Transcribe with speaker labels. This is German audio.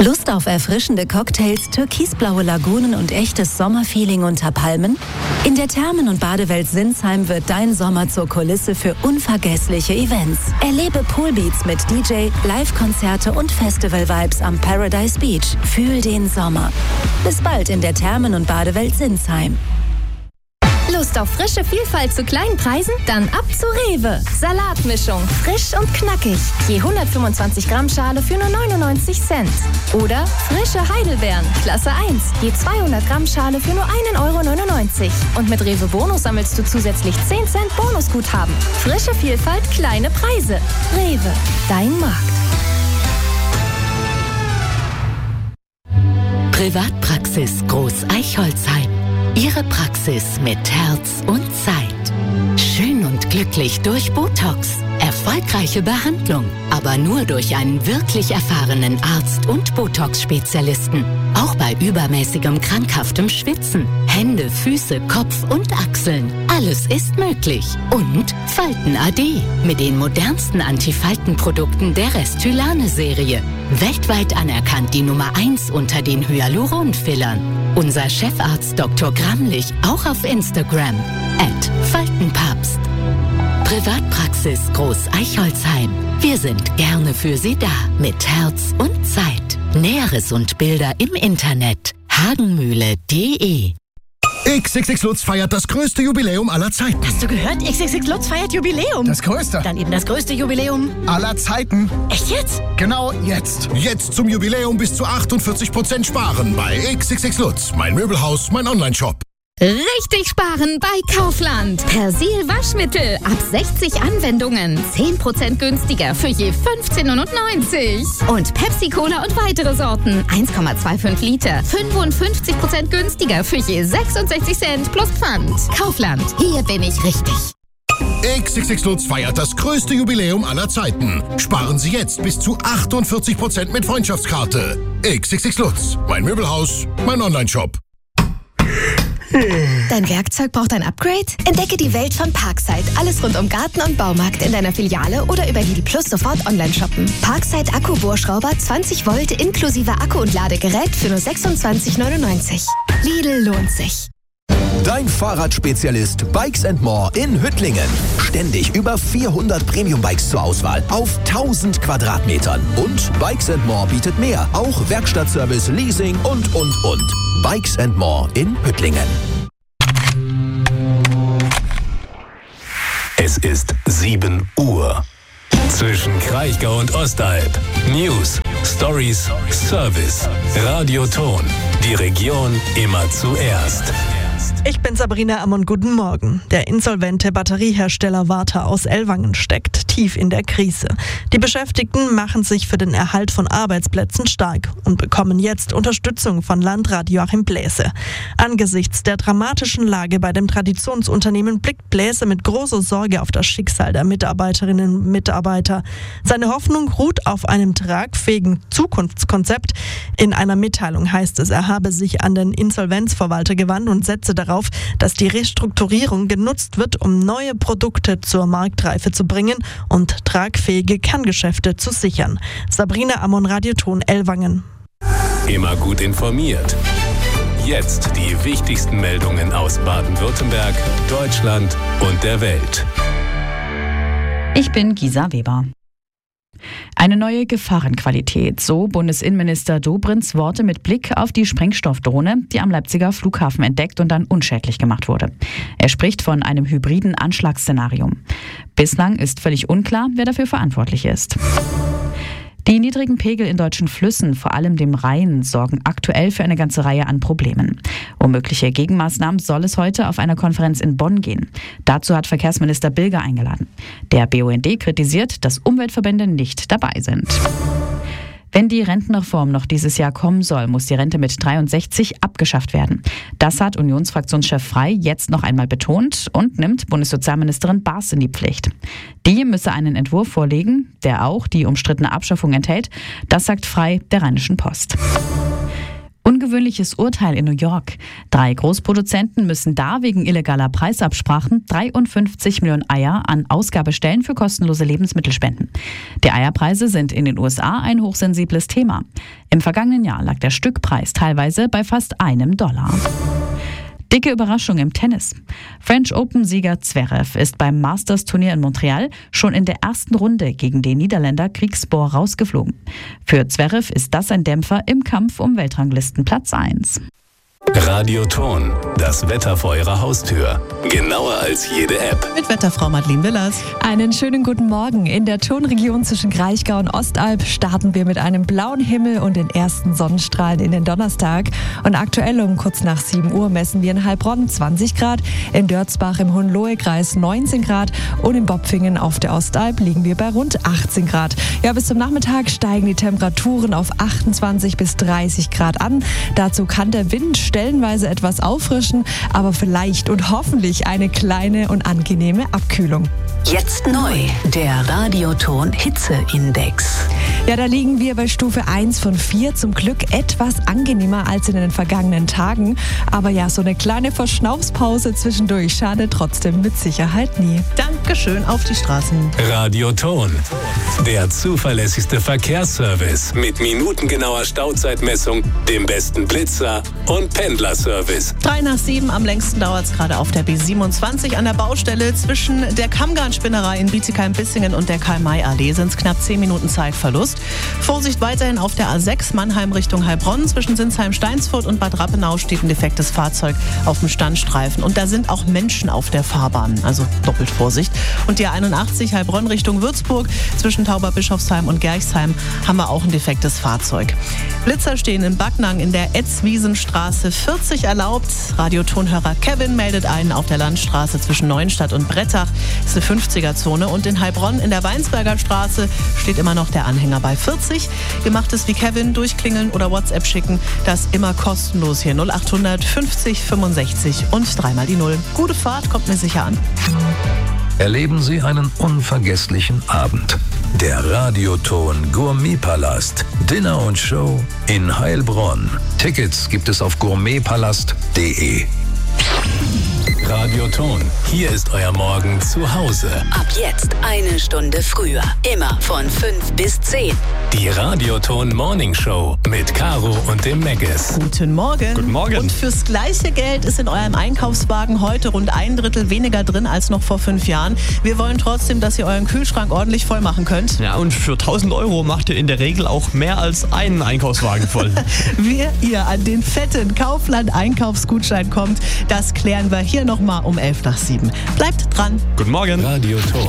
Speaker 1: Lust auf erfrischende Cocktails, türkisblaue Lagunen und echtes Sommerfeeling unter Palmen? In der Thermen- und Badewelt Sinsheim wird dein Sommer zur Kulisse für unvergessliche Events. Erlebe Poolbeats mit DJ, Live-Konzerte und Festival-Vibes am Paradise Beach. Fühl den Sommer. Bis bald in der Thermen- und Badewelt Sinsheim.
Speaker 2: Lust auf frische Vielfalt zu kleinen Preisen? Dann ab zu Rewe. Salatmischung, frisch und knackig. Je 125 Gramm Schale für nur 99 Cent. Oder frische Heidelbeeren, Klasse 1. Je 200 Gramm Schale für nur 1,99 €. Und mit Rewe Bonus sammelst du zusätzlich 10 Cent Bonusguthaben. Frische Vielfalt, kleine Preise. Rewe, dein Markt.
Speaker 3: Privatpraxis Groß-Eichholzheim. Ihre Praxis mit Herz und Zeit. Schön und glücklich durch Botox. Erfolgreiche Behandlung, aber nur durch einen wirklich erfahrenen Arzt und Botox-Spezialisten. Auch bei übermäßigem krankhaftem Schwitzen. Hände, Füße, Kopf und Achseln. Alles ist möglich. Und Falten AD mit den modernsten Antifaltenprodukten der Restylane-Serie. Weltweit anerkannt die Nummer 1 unter den Hyaluron-Fillern. Unser Chefarzt Dr. Gramlich auch auf Instagram @Faltenpapst. Privatpraxis Groß-Eichholzheim. Wir sind gerne für Sie da mit Herz und Zeit. Näheres und Bilder im Internet hagenmühle.de.
Speaker 4: XXX Lutz feiert das größte Jubiläum aller Zeiten.
Speaker 5: Hast du gehört? XXX Lutz feiert Jubiläum.
Speaker 4: Das größte.
Speaker 5: Dann eben das größte Jubiläum
Speaker 4: Aller Zeiten.
Speaker 5: Echt jetzt?
Speaker 4: Genau jetzt. Jetzt zum Jubiläum bis zu 48% sparen bei XXX Lutz. Mein Möbelhaus, mein Onlineshop.
Speaker 6: Richtig sparen bei Kaufland. Persil Waschmittel ab 60 Anwendungen. 10% günstiger für je 15,99 €. Und Pepsi Cola und weitere Sorten. 1,25 Liter. 55% günstiger für je 66 Cent plus Pfand. Kaufland. Hier bin ich richtig.
Speaker 4: XXX Lutz feiert das größte Jubiläum aller Zeiten. Sparen Sie jetzt bis zu 48% mit Freundschaftskarte. XXX Lutz. Mein Möbelhaus, mein Onlineshop.
Speaker 2: Dein Werkzeug braucht ein Upgrade? Entdecke die Welt von Parkside. Alles rund um Garten und Baumarkt in deiner Filiale oder über Lidl Plus sofort online shoppen. Parkside Akkubohrschrauber 20 Volt inklusive Akku und Ladegerät für nur 26,99 €. Lidl lohnt sich.
Speaker 7: Dein Fahrradspezialist Bikes & More in Hüttlingen. Ständig über 400 Premium-Bikes zur Auswahl auf 1000 Quadratmetern. Und Bikes & More bietet mehr. Auch Werkstattservice, Leasing und. Bikes & More in Hüttlingen.
Speaker 8: Es ist 7 Uhr. Zwischen Kraichgau und Ostalb. News, Stories, Service, Radioton. Die Region immer zuerst.
Speaker 9: Ich bin Sabrina Ammon, guten Morgen. Der insolvente Batteriehersteller Varta aus Ellwangen steckt tief in der Krise. Die Beschäftigten machen sich für den Erhalt von Arbeitsplätzen stark und bekommen jetzt Unterstützung von Landrat Joachim Bläse. Angesichts der dramatischen Lage bei dem Traditionsunternehmen blickt Bläse mit großer Sorge auf das Schicksal der Mitarbeiterinnen und Mitarbeiter. Seine Hoffnung ruht auf einem tragfähigen Zukunftskonzept. In einer Mitteilung heißt es, er habe sich an den Insolvenzverwalter gewandt und setze darauf, dass die Restrukturierung genutzt wird, um neue Produkte zur Marktreife zu bringen und tragfähige Kerngeschäfte zu sichern. Sabrina Ammon, Radioton Ellwangen.
Speaker 8: Immer gut informiert. Jetzt die wichtigsten Meldungen aus Baden-Württemberg, Deutschland und der Welt.
Speaker 10: Ich bin Gisa Weber. Eine neue Gefahrenqualität, so Bundesinnenminister Dobrins Worte mit Blick auf die Sprengstoffdrohne, die am Leipziger Flughafen entdeckt und dann unschädlich gemacht wurde. Er spricht von einem hybriden Anschlagsszenario. Bislang ist völlig unklar, wer dafür verantwortlich ist. Die niedrigen Pegel in deutschen Flüssen, vor allem dem Rhein, sorgen aktuell für eine ganze Reihe an Problemen. Um mögliche Gegenmaßnahmen soll es heute auf einer Konferenz in Bonn gehen. Dazu hat Verkehrsminister Bilger eingeladen. Der BUND kritisiert, dass Umweltverbände nicht dabei sind. Wenn die Rentenreform noch dieses Jahr kommen soll, muss die Rente mit 63 abgeschafft werden. Das hat Unionsfraktionschef Frey jetzt noch einmal betont und nimmt Bundessozialministerin Baas in die Pflicht. Die müsse einen Entwurf vorlegen, der auch die umstrittene Abschaffung enthält. Das sagt Frey der Rheinischen Post. Ungewöhnliches Urteil in New York. 3 Großproduzenten müssen da wegen illegaler Preisabsprachen 53 Millionen Eier an Ausgabestellen für kostenlose Lebensmittel spenden. Die Eierpreise sind in den USA ein hochsensibles Thema. Im vergangenen Jahr lag der Stückpreis teilweise bei fast $1. Dicke Überraschung im Tennis. French Open-Sieger Zverev ist beim Masters-Turnier in Montreal schon in der ersten Runde gegen den Niederländer Griekspoor rausgeflogen. Für Zverev ist das ein Dämpfer im Kampf um Weltranglistenplatz 1.
Speaker 8: Radioton, das Wetter vor Ihrer Haustür. Genauer als jede App.
Speaker 11: Mit Wetterfrau Madeleine Willers.
Speaker 12: Einen schönen guten Morgen. In der Tonregion zwischen Kraichgau und Ostalb starten wir mit einem blauen Himmel und den ersten Sonnenstrahlen in den Donnerstag. Und aktuell um kurz nach 7 Uhr messen wir in Heilbronn 20 Grad, in Dörzbach im Hohenlohe-Kreis 19 Grad und in Bopfingen auf der Ostalb liegen wir bei rund 18 Grad. Ja, bis zum Nachmittag steigen die Temperaturen auf 28 bis 30 Grad an. Dazu kann der Wind stellenweise etwas auffrischen, aber vielleicht und hoffentlich eine kleine und angenehme Abkühlung.
Speaker 3: Jetzt neu, der Radioton Hitzeindex.
Speaker 12: Ja, da liegen wir bei Stufe 1 von 4, zum Glück etwas angenehmer als in den vergangenen Tagen. Aber ja, so eine kleine Verschnaufspause zwischendurch schadet trotzdem mit Sicherheit nie.
Speaker 11: Dankeschön, auf die Straßen.
Speaker 8: Radioton, der zuverlässigste Verkehrsservice mit minutengenauer Stauzeitmessung, dem besten Blitzer und Pendlerservice.
Speaker 11: 3 nach 7, am längsten dauert es gerade auf der B27 an der Baustelle zwischen der Kammgarnspinnerei in Bietigheim-Bissingen und der Karl-May-Allee sind es knapp 10 Minuten Zeitverlust. Vorsicht weiterhin auf der A6 Mannheim Richtung Heilbronn. Zwischen Sinsheim-Steinsfurt und Bad Rappenau steht ein defektes Fahrzeug auf dem Standstreifen. Und da sind auch Menschen auf der Fahrbahn, also doppelt Vorsicht. Und die A81 Heilbronn Richtung Würzburg. Zwischen Tauberbischofsheim und Gerchsheim haben wir auch ein defektes Fahrzeug. Blitzer stehen in Backnang in der Etzwiesenstraße 40 erlaubt. Radiotonhörer Kevin meldet einen auf der Landstraße zwischen Neuenstadt und Brettach. Das ist eine 50er-Zone. Und in Heilbronn in der Weinsberger Straße steht immer noch der Anhänger bei 40. Ihr macht es wie Kevin, durchklingeln oder WhatsApp schicken. Das immer kostenlos hier. 0800 50 65 und 3 mal die 0. Gute Fahrt, kommt mir sicher an.
Speaker 13: Erleben Sie einen unvergesslichen Abend. Der Radioton Gourmetpalast. Dinner und Show in Heilbronn. Tickets gibt es auf gourmetpalast.de.
Speaker 8: Radioton, hier ist euer Morgen zu Hause.
Speaker 3: Ab jetzt 1 Stunde früher. Immer von 5 bis 10.
Speaker 8: Die Radioton Morning Show mit Caro und dem Megges.
Speaker 11: Guten Morgen.
Speaker 14: Guten Morgen.
Speaker 11: Und fürs gleiche Geld ist in eurem Einkaufswagen heute rund 1/3 weniger drin als noch vor 5 Jahren. Wir wollen trotzdem, dass ihr euren Kühlschrank ordentlich voll machen könnt.
Speaker 14: Ja, und für 1.000 € macht ihr in der Regel auch mehr als einen Einkaufswagen voll.
Speaker 11: Wie ihr an den fetten Kaufland-Einkaufsgutschein kommt, das klären wir hier nochmal um 11 nach 7. Bleibt dran.
Speaker 14: Guten Morgen.
Speaker 8: Radioton.